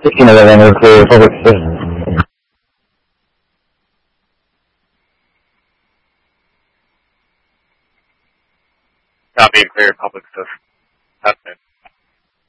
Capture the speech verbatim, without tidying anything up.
fifteen eleven, we're clear, public assist. Copy and clear, public assist. That's it.